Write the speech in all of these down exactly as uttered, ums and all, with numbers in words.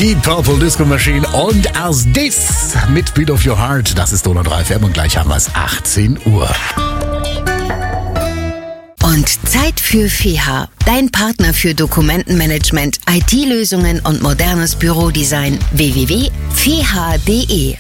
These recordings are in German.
Die Purple Disco Machine und As This mit Beat of Your Heart. Das ist Donau drei F M und gleich haben wir es achtzehn Uhr. Und Zeit für F E H A, dein Partner für Dokumentenmanagement, I T-Lösungen und modernes Bürodesign. w w w punkt f e h a punkt d e.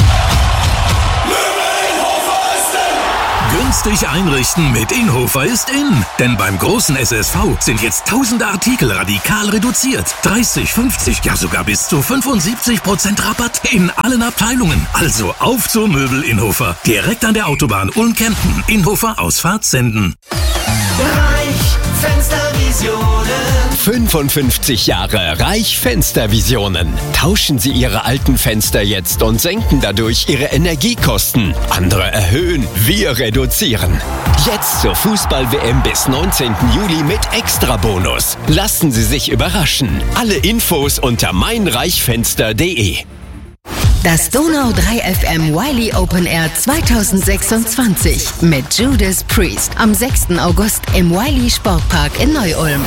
Günstig einrichten mit Inhofer ist in. Denn beim großen S S V sind jetzt tausende Artikel radikal reduziert. dreißig, fünfzig, ja sogar bis zu fünfundsiebzig Prozent Rabatt in allen Abteilungen. Also auf zur Möbel Inhofer. Direkt an der Autobahn Ulm-Kempten. Inhofer Ausfahrt senden. Reich Fenstervisionen. fünfundfünfzig Jahre Reich Fenstervisionen. Tauschen Sie Ihre alten Fenster jetzt und senken dadurch Ihre Energiekosten. Andere erhöhen, wir reduzieren. Jetzt zur Fußball-W M bis neunzehnten Juli mit Extrabonus. Lassen Sie sich überraschen. Alle Infos unter meinreichfenster punkt d e. Das Donau drei F M Wiley Open Air zwanzig sechsundzwanzig mit Judas Priest am sechsten August im Wiley Sportpark in Neu-Ulm.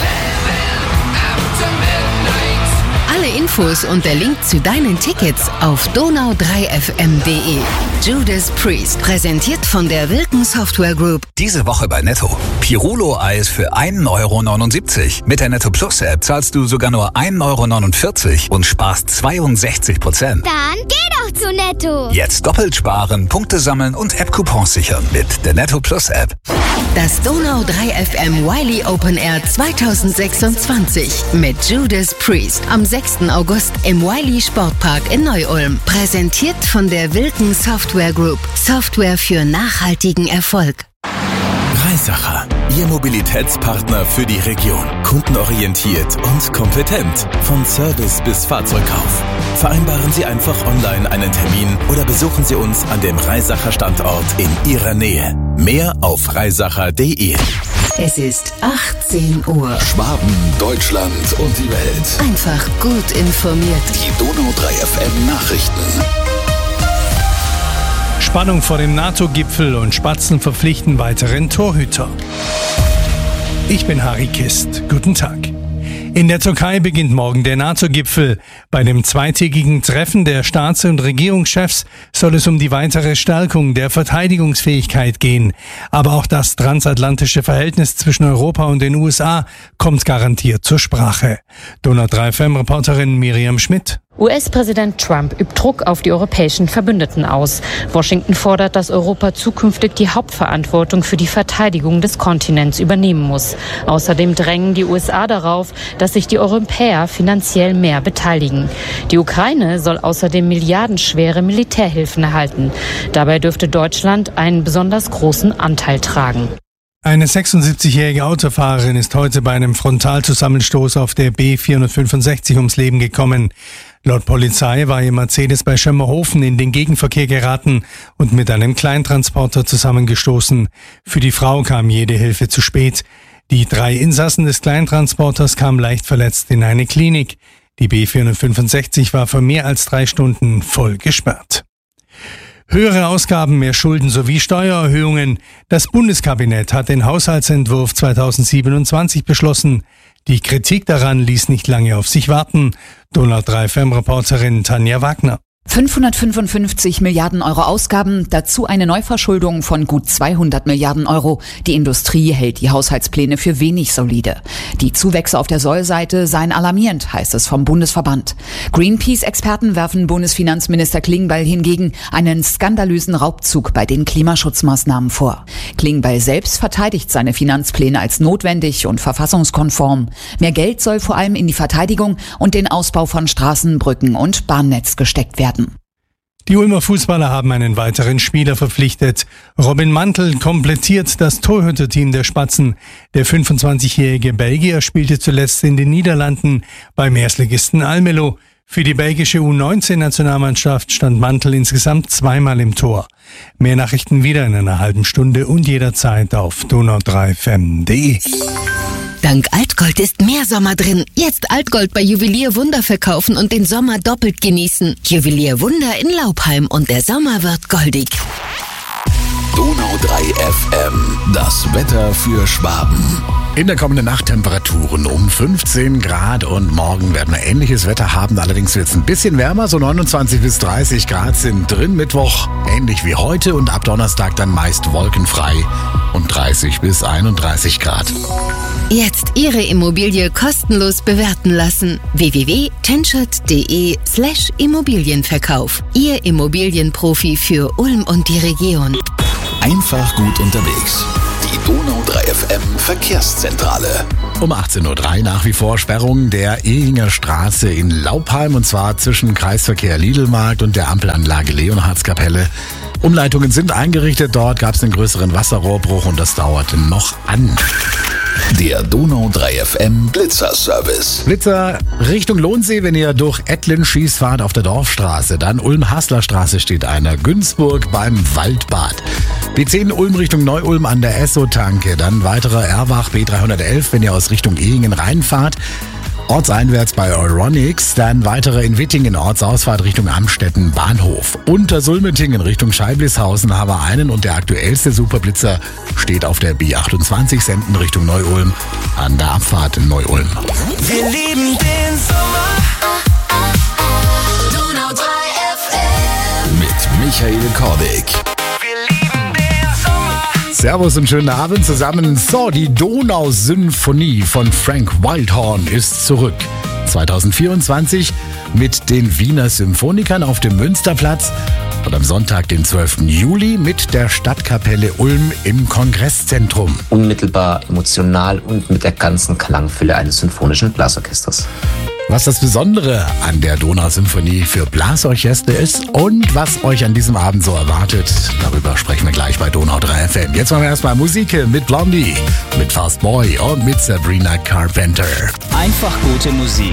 Alle Infos und der Link zu deinen Tickets auf donau drei f m punkt d e. Judas Priest, präsentiert von der Wilken Software Group. Diese Woche bei Netto. Pirolo-Eis für ein Euro neunundsiebzig. Mit der Netto Plus App zahlst du sogar nur ein Euro neunundvierzig und sparst zweiundsechzig Prozent. Dann geh doch zu Netto. Jetzt doppelt sparen, Punkte sammeln und App-Coupons sichern mit der Netto Plus App. Das Donau drei F M Wiley Open Air zwanzig sechsundzwanzig mit Judas Priest am sechsten August im Wiley Sportpark in Neu-Ulm. Präsentiert von der Wilken Software Group. Software für nachhaltigen Erfolg. Reisacher, Ihr Mobilitätspartner für die Region. Kundenorientiert und kompetent. Von Service bis Fahrzeugkauf. Vereinbaren Sie einfach online einen Termin oder besuchen Sie uns an dem Reisacher Standort in Ihrer Nähe. Mehr auf reisacher punkt d e. Es ist achtzehn Uhr. Schwaben, Deutschland und die Welt. Einfach gut informiert. Die Donau drei F M Nachrichten. Spannung vor dem NATO-Gipfel und Spatzen verpflichten weiteren Torhüter. Ich bin Harry Kist. Guten Tag. In der Türkei beginnt morgen der NATO-Gipfel. Bei dem zweitägigen Treffen der Staats- und Regierungschefs soll es um die weitere Stärkung der Verteidigungsfähigkeit gehen. Aber auch das transatlantische Verhältnis zwischen Europa und den U S A kommt garantiert zur Sprache. Donau drei F M-Reporterin Miriam Schmidt. U S-Präsident Trump übt Druck auf die europäischen Verbündeten aus. Washington fordert, dass Europa zukünftig die Hauptverantwortung für die Verteidigung des Kontinents übernehmen muss. Außerdem drängen die U S A darauf, dass sich die Europäer finanziell mehr beteiligen. Die Ukraine soll außerdem milliardenschwere Militärhilfen erhalten. Dabei dürfte Deutschland einen besonders großen Anteil tragen. Eine sechsundsiebzigjährige Autofahrerin ist heute bei einem Frontalzusammenstoß auf der B vierhundertfünfundsechzig ums Leben gekommen. Laut Polizei war ihr Mercedes bei Schemmerhofen in den Gegenverkehr geraten und mit einem Kleintransporter zusammengestoßen. Für die Frau kam jede Hilfe zu spät. Die drei Insassen des Kleintransporters kamen leicht verletzt in eine Klinik. Die B vierhundertfünfundsechzig war für mehr als drei Stunden voll gesperrt. Höhere Ausgaben, mehr Schulden sowie Steuererhöhungen. Das Bundeskabinett hat den Haushaltsentwurf zweitausendsiebenundzwanzig beschlossen. Die Kritik daran ließ nicht lange auf sich warten. Donau drei F M-Reporterin Tanja Wagner. fünfhundertfünfundfünfzig Milliarden Euro Ausgaben, dazu eine Neuverschuldung von gut zweihundert Milliarden Euro. Die Industrie hält die Haushaltspläne für wenig solide. Die Zuwächse auf der Sollseite seien alarmierend, heißt es vom Bundesverband. Greenpeace-Experten werfen Bundesfinanzminister Klingbeil hingegen einen skandalösen Raubzug bei den Klimaschutzmaßnahmen vor. Klingbeil selbst verteidigt seine Finanzpläne als notwendig und verfassungskonform. Mehr Geld soll vor allem in die Verteidigung und den Ausbau von Straßen, Brücken und Bahnnetz gesteckt werden. Die Ulmer Fußballer haben einen weiteren Spieler verpflichtet. Robin Mantel komplettiert das Torhüterteam der Spatzen. Der fünfundzwanzigjährige Belgier spielte zuletzt in den Niederlanden beim Erstligisten Almelo. Für die belgische U neunzehn-Nationalmannschaft stand Mantel insgesamt zweimal im Tor. Mehr Nachrichten wieder in einer halben Stunde und jederzeit auf donau drei f m punkt d e. Dank Altgold ist mehr Sommer drin. Jetzt Altgold bei Juwelier Wunder verkaufen und den Sommer doppelt genießen. Juwelier Wunder in Laubheim und der Sommer wird goldig. Donau drei F M. Das Wetter für Schwaben. In der kommenden Nacht Temperaturen um fünfzehn Grad und morgen werden wir ähnliches Wetter haben. Allerdings wird es ein bisschen wärmer, so neunundzwanzig bis dreißig Grad sind drin. Mittwoch ähnlich wie heute und ab Donnerstag dann meist wolkenfrei und dreißig bis einunddreißig Grad. Jetzt Ihre Immobilie kostenlos bewerten lassen. w w w punkt tenschert punkt de slash Immobilienverkauf. Ihr Immobilienprofi für Ulm und die Region. Einfach gut unterwegs. Die Donau drei F M Verkehrszentrale. Um achtzehn Uhr drei nach wie vor Sperrung der Ehinger Straße in Laupheim und zwar zwischen Kreisverkehr Lidlmarkt und der Ampelanlage Leonhardskapelle. Umleitungen sind eingerichtet, dort gab es einen größeren Wasserrohrbruch und das dauerte noch an. Der Donau drei F M Blitzer-Service. Blitzer Richtung Lohnsee, wenn ihr durch Ettlin schießt, fahrt auf der Dorfstraße. Dann Ulm-Hasler-Straße steht einer. Günzburg beim Waldbad. B zehn Ulm Richtung Neu-Ulm an der Esso-Tanke. Dann weiterer Erwach B dreihundertelf, wenn ihr aus Richtung Ehingen reinfahrt. Ortseinwärts bei Euronics, dann weitere in Wittingen, Ortsausfahrt Richtung Amstetten Bahnhof. Unter Sulmetingen Richtung Scheiblishausen haben wir einen und der aktuellste Superblitzer steht auf der B achtundzwanzig Senden Richtung Neu-Ulm an der Abfahrt in Neu-Ulm. Wir lieben den Sommer. Donau drei F M. Mit Michael Kordick. Servus und schönen Abend zusammen. So, die Donau-Symphonie von Frank Wildhorn ist zurück. zwanzig vierundzwanzig mit den Wiener Symphonikern auf dem Münsterplatz und am Sonntag, den zwölften Juli, mit der Stadtkapelle Ulm im Kongresszentrum. Unmittelbar emotional und mit der ganzen Klangfülle eines symphonischen Blasorchesters. Was das Besondere an der Donau-Symphonie für Blasorchester ist und was euch an diesem Abend so erwartet, darüber sprechen wir gleich bei Donau drei F M. Jetzt machen wir erstmal Musik mit Blondie, mit Fast Boy und mit Sabrina Carpenter. Einfach gute Musik.